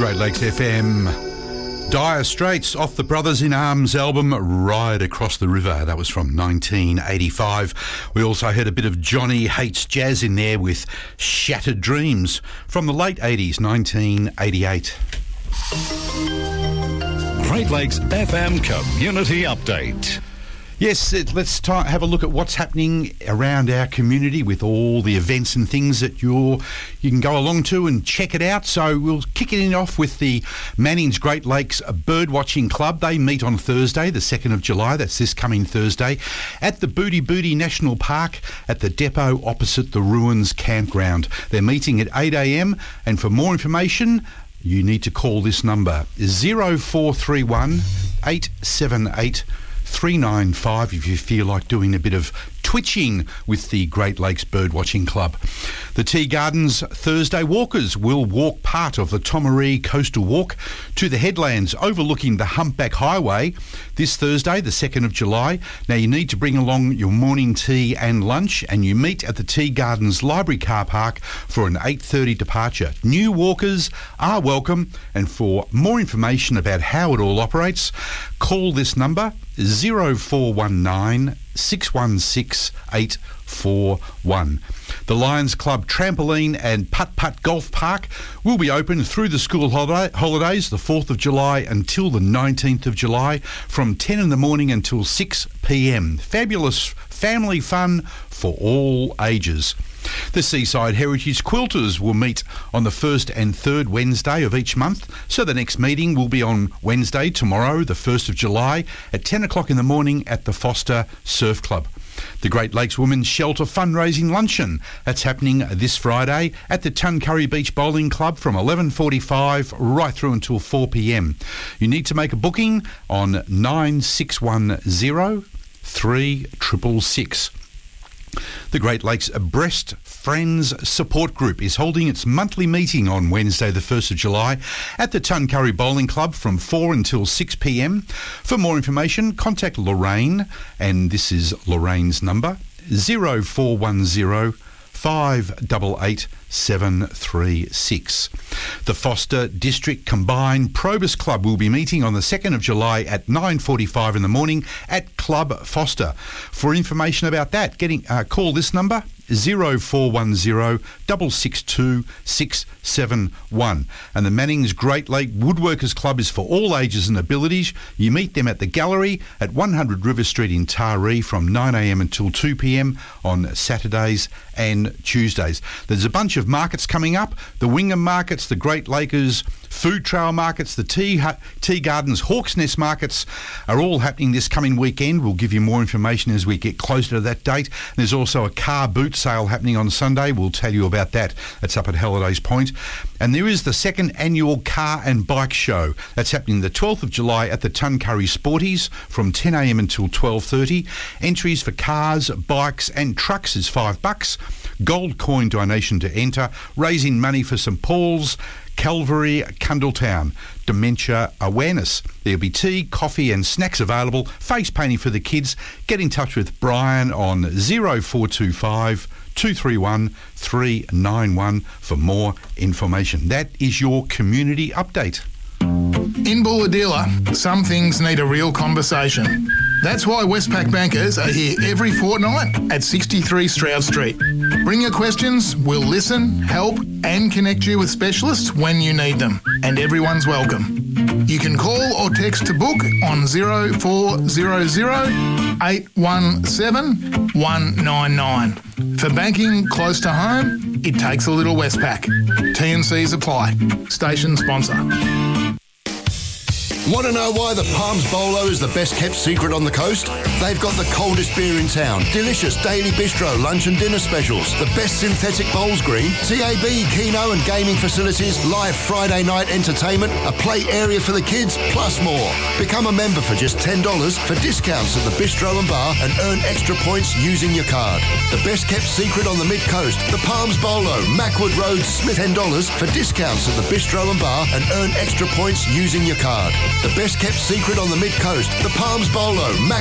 Great Lakes FM. Dire Straits off the Brothers in Arms album Ride Across the River. That was from 1985. We also heard a bit of Johnny Hates Jazz in there with Shattered Dreams from the late 80s, 1988. Great Lakes FM Community Update. Yes, let's have a look at what's happening around our community with all the events and things that you can go along to and check it out. So we'll kick it off with the Manning's Great Lakes Birdwatching Club. They meet on Thursday, the 2nd of July. That's this coming Thursday at the Booty Booty National Park at the depot opposite the Ruins Campground. They're meeting at 8 a.m. and for more information, you need to call this number 0431 878 395 if you feel like doing a bit of twitching with the Great Lakes Birdwatching Club. The Tea Gardens Thursday walkers will walk part of the Tomaree Coastal Walk to the headlands overlooking the Humpback Highway this Thursday, the 2nd of July. Now you need to bring along your morning tea and lunch, and you meet at the Tea Gardens Library Car Park for an 8:30 departure. New walkers are welcome, and for more information about how it all operates, call this number 0419 616 841. The Lions Club Trampoline and Putt-Putt Golf Park will be open through the school holidays, the 4th of July until the 19th of July, from 10 in the morning until 6 p.m. Fabulous family fun for all ages. The Seaside Heritage Quilters will meet on the 1st and 3rd Wednesday of each month, so the next meeting will be on Wednesday, tomorrow, the 1st of July, at 10 o'clock in the morning at the Foster Surf Club. The Great Lakes Women's Shelter Fundraising Luncheon, that's happening this Friday at the Tuncurry Beach Bowling Club from 11:45 right through until 4 p.m. You need to make a booking on 9610 3666. The Great Lakes Breast Friends Support Group is holding its monthly meeting on Wednesday the 1st of July at the Tuncurry Bowling Club from 4 until 6 p.m. For more information, contact Lorraine, and this is Lorraine's number, 0410 588 736. The Foster District Combined Probus Club will be meeting on the 2nd of July at 9:45 in the morning at Club Foster. For information about that, call this number 0410 662 671. And the Manning's Great Lake Woodworkers Club is for all ages and abilities. You meet them at the Gallery at 100 River Street in Taree from 9 a.m. until 2 p.m. on Saturdays and Tuesdays. There's a bunch of markets coming up. The Wingham Markets, the Great Lakers Food Trail Markets, the Tea Gardens Hawks Nest Markets are all happening this coming weekend. We'll give you more information as we get closer to that date. There's also a car boot sale happening on Sunday. We'll tell you about that. That's up at Halliday's Point. And there is the second annual Car and Bike Show. That's happening the 12th of July at the Tuncurry Sporties from 10 a.m. until 12:30. Entries for cars, bikes and trucks is $5. Gold coin donation to enter. Raising money for St Paul's, Calvary, Cundletown. Dementia awareness. There'll be tea, coffee and snacks available. Face painting for the kids. Get in touch with Brian on 0425 231 391 for more information. That is your community update. In Bulahdelah, some things need a real conversation. That's why Westpac bankers are here every fortnight at 63 Stroud Street. Bring your questions, we'll listen, help and connect you with specialists when you need them. And everyone's welcome. You can call or text to book on 0400 817 199. For banking close to home, it takes a little Westpac. T&Cs apply. Station sponsor. Want to know why the Palms Bolo is the best kept secret on the coast? They've got the coldest beer in town, delicious daily bistro, lunch and dinner specials, the best synthetic bowls green, TAB, Keno and gaming facilities, live Friday night entertainment, a play area for the kids, plus more. Become a member for just $10 for discounts at the bistro and bar and earn extra points using your card. The best kept secret on the mid-coast, the Palms Bolo, Macwood Road, Smith $10 for discounts at the bistro and bar and earn extra points using your card. The best kept secret on the mid-coast, the Palms Bolo,